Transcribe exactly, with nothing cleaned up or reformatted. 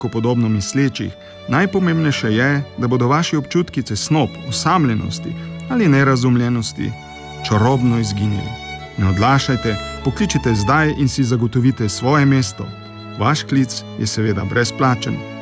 podobno mislečih, najpomembnejše je, da bodo vaši občutki cesnob, osamljenosti ali nerazumljenosti čarobno izginili. Ne odlašajte, pokličite zdaj in si zagotovite svoje mesto. Vaš klic je seveda brezplačen.